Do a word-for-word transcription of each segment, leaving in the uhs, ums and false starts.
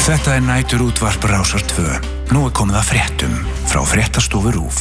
Þetta er næturútvarp Rásar tvö. Nú er komið að fréttum frá fréttastofu RÚV.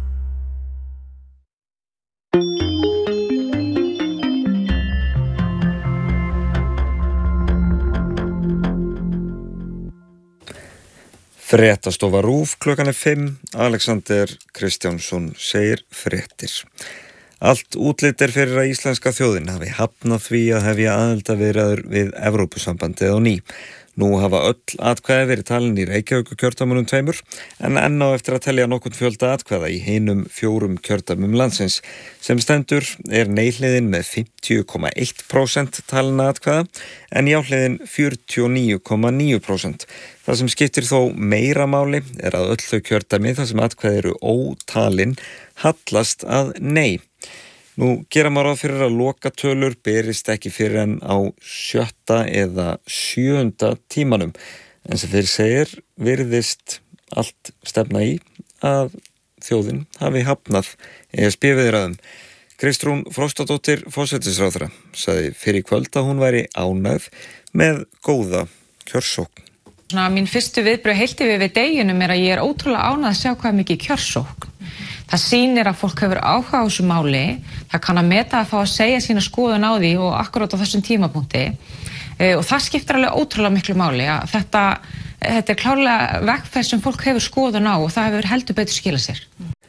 Fréttastofa RÚV, klukkan er fimm. Alexander Kristjánsson segir fréttir. Allt útlit er fyrir að íslenska þjóðin hafi hafnað því að hefja aðildarviðræður við Evrópusambandið á ný. Nú hafa öll atkvæði verið talin í Reykjavíkurkjördæmunum tveimur, en enn á eftir að telja nokkurn fjölda atkvæða í hinum fjórum kjördæmum landsins. Sem stendur er nei-hliðin með fimmtíu komma eitt prósent talina atkvæða, en já-hliðin fjörutíu og níu komma níu prósent. Það sem skiptir þó meira máli er að öll þau kjördæmi þar sem atkvæði eru ótalin hallast að nei. Nú gera maður ráð fyrir að lokatölur berist ekki fyrir en á sjötta eða sjöunda tímanum. En sem fyrir segir virðist allt stefna í að þjóðin hafi hafnað E S B-viðræðum. Kristrún Frostadóttir, forsætisráðherra, sagði fyrir kvöld að hún væri ánægð með góða kjörsókn. Svona, mín fyrstu viðbrögð heilt yfir við deginum er að ég er ótrúlega ánægð að sjá hvað mikið kjörsókn. Það sýnir að fólk hefur áhuga á þessu máli, það kann að meta að fá að segja sína skoðun á því og akkurát á þessum tímapunkti e, og það skiptir alveg ótrúlega miklu máli að þetta, þetta er klárlega vegferð sem fólk hefur skoðun á og það hefur heldur betur skilað sér.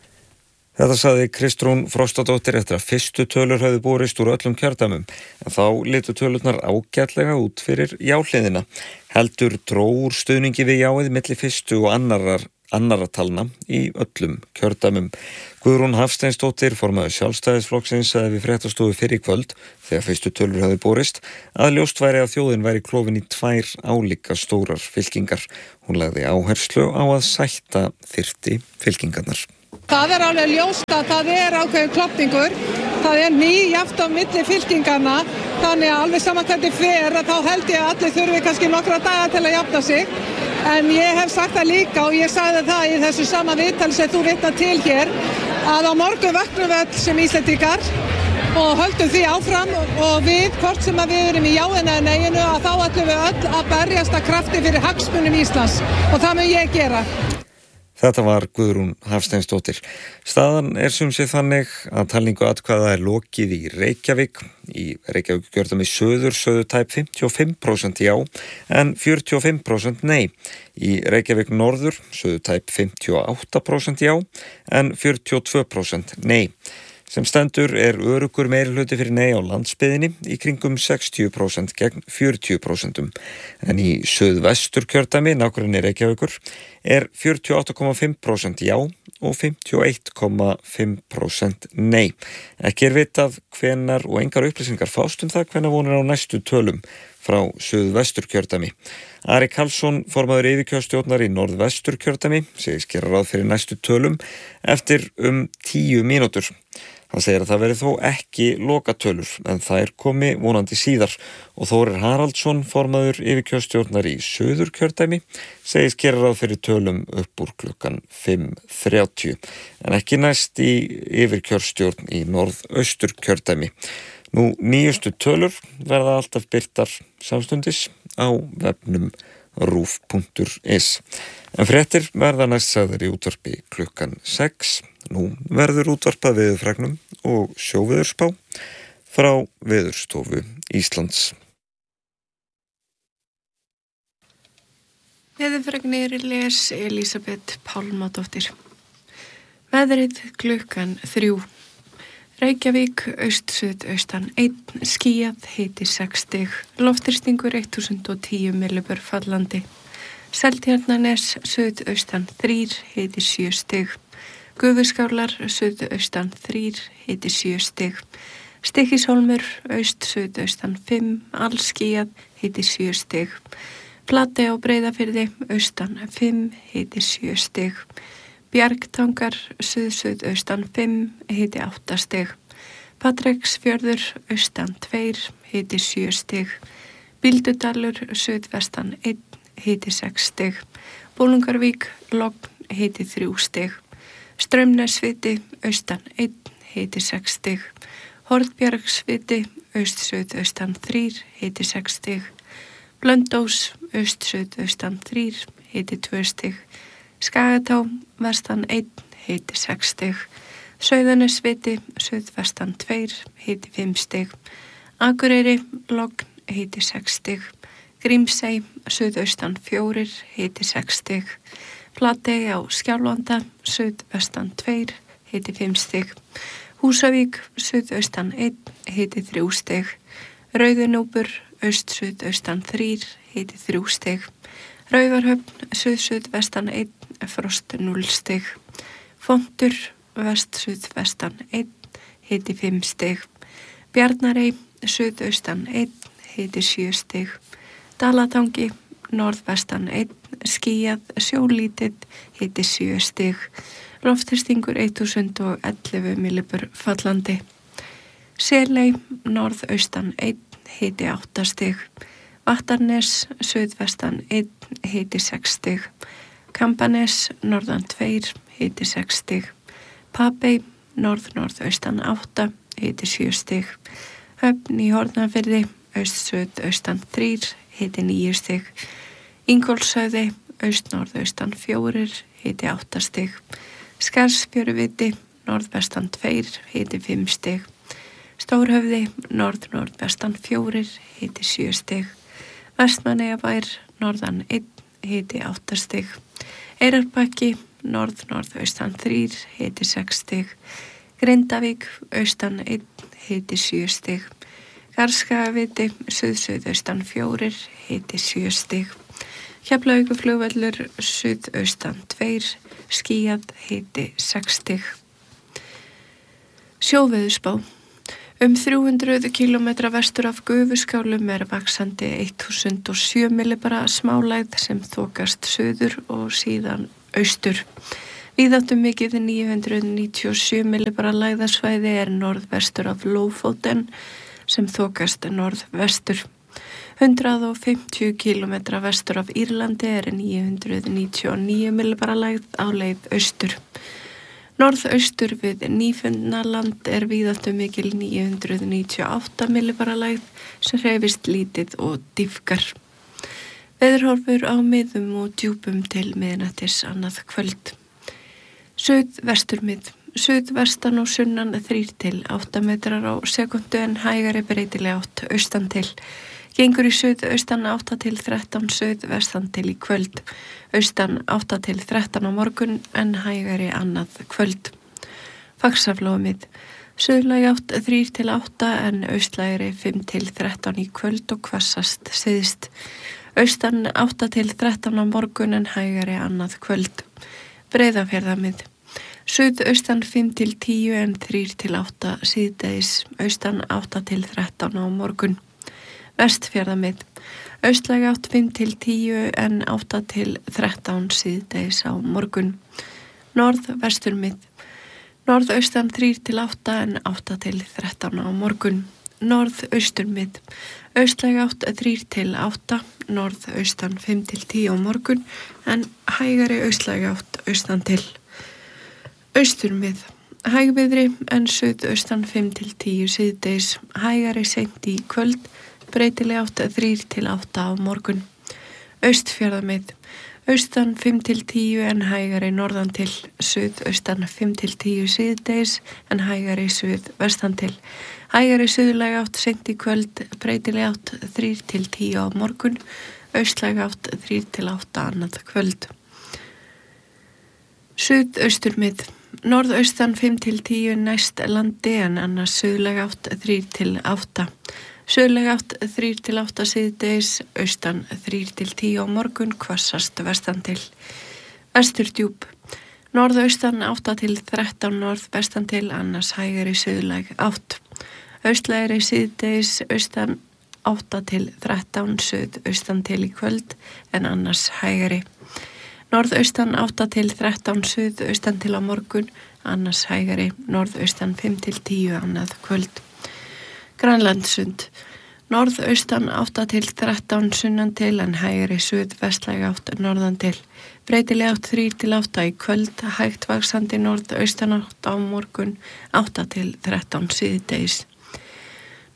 Þetta sagði Kristrún Frostadóttir eftir að fyrstu tölur hefðu borist úr öllum kjördæmum, en þá litu tölurnar ágætlega út fyrir já-hliðina. Heldur dró úr stuðningi við jáið milli fyrstu og annarar annara talna í öllum kjördæmum. Guðrún Hafsteinsdóttir, formaður Sjálfstæðisflokksins, sagði við fréttastofu fyrr í kvöld, þegar fyrstu tölur hefði borist, að ljóst væri að þjóðin væri klofin í tvær álíka stórar fylkingar. Hún lagði áherslu á að sætta þyrfti fylkingarnar. Það er alveg ljóst að það er ákveðin klofningur. Það er nýjafnt á milli fylkingarna, þannig að alveg saman hvernig fer, að þá held ég að allir þurfi kannski nokkra daga til að jafna sig. En ég hef sagt það líka og ég sagði það í þessu sama viðtali sem þú vitnar til hér, að á morgun vöknum við öll sem Íslendingar og höldum því áfram og við, hvort sem að við erum í jáinu eða neyinu, að þá ætlum við öll að berjast að krafti fyrir hagsmunum Íslands og það mun ég gera. Þetta var Guðrún Hafsteinsdóttir. Staðan er sem sé þannig að talningu atkvæða er lokið í Reykjavík. Í Reykjavíkurkjördæmi söður sögðu tæp fimmtíu og fimm prósent já en fjörutíu og fimm prósent nei. Í Reykjavík norður sögðu tæp fimmtíu og átta prósent já en fjörutíu og tvö prósent nei. Sem stendur er öruggur meirihluti fyrir nei á landsbyggðinni í kringum sextíu prósent gegn fjörutíu prósent. En í suðvesturkjördæmi, nágrenni Reykjavíkur, er fjörutíu og átta komma fimm prósent já og fimmtíu og eitt komma fimm prósent nei. Ekki er vitað hvenar og engar upplýsingar fást um það hvenær vonir á næstu tölum frá suðvesturkjördæmi. Ari Karlsson, formaður yfirkjörstjórnar í norðvesturkjördæmi, segist gera ráð fyrir næstu tölum eftir um tíu mínútur. Hann segir að það veri þó ekki lokatölur, en þær komi vonandi síðar og Þórir Haraldsson, formaður yfirkjörstjórnar í Suðurkjördæmi, segist gera ráð fyrir tölum upp úr klukkan fimm þrjátíu, en ekki næst í yfirkjörstjórn í Norðausturkjördæmi. Nú, nýjustu tölur verða alltaf birtar samstundis á vefnum rúv punktur is. En fréttir verða næst sagðar í útvarpi klukkan sex. Nú verður útvarpað veðurfregnum og sjóveðurspá frá Veðurstofu Íslands. Veðurfregnir les Elísabet Pálmadóttir. Veðrið klukkan þrjú. Reykjavík, aust-suðaustan einn, skýjað, hiti sex stig, loftþrýstingur þúsund og tíu millibör fallandi. Seltjarnarnes, suðaustan þrír, hiti sjö stig. Gufuskálar, suðaustan þrír, hiti sjö stig. Stykkishólmur, aust-suðaustan fimm, allskýjað, hiti sjö stig. Flatey á Breiðafirði, austan fimm, hiti sjö stig. Bjargtangar, suð-suðaustan fimm, hiti átta stig. Patreksfjörður, austan tveir, hiti sjö stig. Bíldudalur, suðvestan einn, hiti sex stig. Bolungarvík, logn, hiti þrjú stig. Straumnesviti, austan einn, hiti sex stig. Hornbjargsviti, aust-suðaustan þrír, hiti sex stig. Blöndós, aust-suðaustan þrír, hiti tvö stig. Skagatá, vestan einn, hiti sex stig. Sauðanesviti, suðvestan tveir, hiti fimm stig. Akureyri, logn, hiti sex stig. Grímsey, suðaustan fjórir, hiti sex stig. Flatey á Skjálfanda, suðvestan tveir, hiti fimm stig. Húsavík, suðaustan einn, hiti þrjú stig. Rauðunúpur, aust-suðaustan þrír, hiti þrjú stig. Raufarhöfn, suð-suðvestan einn, frost núll stig. Fontur, vest-suðvestan einn, hiti fimm stig. Bjarnarey, suðaustan einn, hiti sjö stig. Dalatangi, norðvestan einn, skýjað, sjólítið, hiti sjö stig. Loftþrýstingur þúsund og ellefu millibur fallandi. Seley, norðaustan einn, hiti átta stig. Vattarnes, suðvestan einn, hiti sex stig. Kambanes, norðan tveir, hiti sex stig. Papey, norð-norðaustan átta, hiti sjö stig. Höfn í Hornafirði, aust-suðaustan þrír, hiti níu stig. Ingólfshöfði, aust-norðaustan fjórir, hiti átta stig. Skarðsfjöruviti, norðvestan tveir, hiti fimm stig. Stórhöfði, norð-norðvestan fjórir, hiti sjö stig. Vestmannaeyjabær, norðan einn, hiti átta stig. Eyrarbakki, norð-norðaustan þrír, hiti sex stig. Grindavík, austan einn, hiti sjö stig. Garðskagaviti, suð-suðaustan fjórir, hiti sjö stig. Keflavíkurflugvöllur, suðaustan tveir, skýjað, hiti sex stig. Sjóveðurspá. Um þrjú hundruð kílómetra vestur af Gufuskálum er vaxandi þúsund og sjö millibara smálægð sem þokast suður og síðan austur. Víðáttum mikið níu hundruð níutíu og sjö millibara lægðasvæði er norðvestur af Lófóten sem þokast norðvestur. hundrað og fimmtíu kílómetra vestur af Írlandi er níu hundruð níutíu og níu millibara lægð á leið austur. Norðaustur við Nýfundnaland er víðáttum mikil níu hundruð níutíu og átta millibara lægð sem hreyfist lítið og dýpkar. Veðurhorfur á miðum og djúpum til miðnættis annað kvöld. Suðvesturmið. Suðvestan og sunnan þrír til átta metrar á sekundu en hægari breytileg átt austan til. Gengur í suðaustan átta til þrettán, suðvestan til í kvöld. Austan átta til þrettán á morgun en hægari annað kvöld. Faxaflóamið. Suðlæg átt þrír til átta en austlægri fimm til þrettán í kvöld og hvassast syðst. Austan átta til þrettán á morgun en hægari annað kvöld. Breiðafjarðamið. Suðaustan fimm til tíu en þrír til átta síðdegis. Austan átta til þrettán á morgun. Vestfjarðamið. Austlæg átt fimm til tíu en átta til þrettán síðdegis á morgun. Norðvesturmið. Norðaustan þrír til átta en átta til þrettán á morgun. Norðausturmið. Austlæg átt þrír til átta, norðaustan fimm til tíu á morgun en hægari austlæg átt austan til. Austurmið. Hægviðri en suðaustan fimm til tíu síðdegis, hægari seint í kvöld, breytileg átt þrír til átta á morgun. Austfjarðamið. Austan fimm til tíu en hægari norðan til, suðaustan fimm til tíu síðdegis en hægari suðvestan til. Hægari suðlæg átt seint í kvöld, breytileg átt þrír til tíu á morgun, austlæg átt þrír til átta annað kvöld. Suðausturmið. Norðaustan fimm til tíu næst landi en annars suðlæg átt þrír til átta. Suðlæg átt þrír til átta síðdegis, austan þrír til tíu á morgun, hvassast vestan til. Vesturdjúp. Norðaustan átta til þrettán norðvestan til, annars hægari suðlæg átt. Austlægri síðdegis, austan átta til þrettán, suðaustan til í kvöld, en annars hægari. Norðaustan átta til þrettán, suðaustan til á morgun, annars hægari, norðaustan fimm til tíu annað kvöld. Grænlandssund. Norðaustan átta til þrettán sunnan til en hægari suðvestlæg átt norðan til. Breytileg átt þrír til átta í kvöld, hægt vaxandi norðaustan átt á morgun, átta til þrettán síðdegis.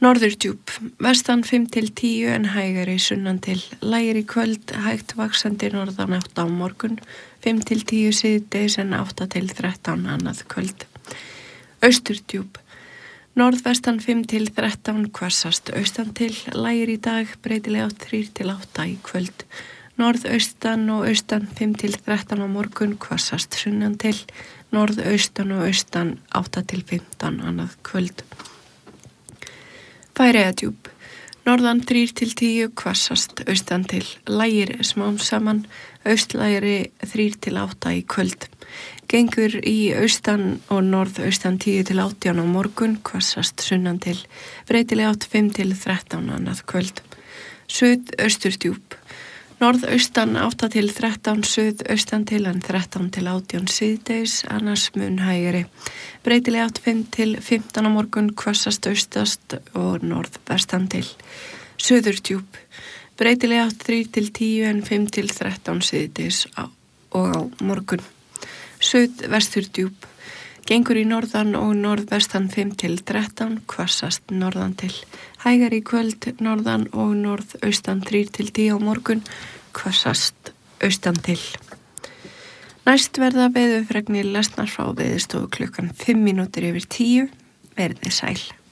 Norðurdjúp, vestan fimm til tíu en hægari sunnan til. Lægir í kvöld, hægt vaxandi norðan átta á morgun, fimm til tíu síðdegis en átta til þrettán annað kvöld. Austurdjúp, norðvestan fimm til þrettán hvassast austan til. Lægir í dag, breytilega átt þrír til átta í kvöld. Norðaustan og austan fimm til þrettán á morgun, hvassast sunnan til. Norðaustan og austan átta til fimmtán annað kvöld. Færeyjadjúp, norðan þrír til tíu hvassast austan til. Lægir smám saman, austlægri þrír til átta í kvöld. Gengur í austan og norðaustan tíu til átján á morgun, hvassast sunnan til. Breytilega átt fimm til þrettán annað kvöld. Suðausturdjúp, norðaustan átta til þrettán, suðaustan til en þrettán til átján síðdegis, annars mun hægari. Breytilega átt fimm til fimmtán á morgun, hvassast austast og norðvestan til. Suðurdjúp, breytilega átt þrír til tíu en fimm til þrettán síðdegis og á morgun. Suðvesturdjúp, gengur í norðan og norðvestan fimm til þrettán, hvassast norðan til. Hægari í kvöld, norðan og norðaustan þrír til tíu á morgun, hvassast austan til. Næst verða veðurfregnir lesnar frá Veðurstofu klukkan fimm mínútur yfir tíu. Verið sæl.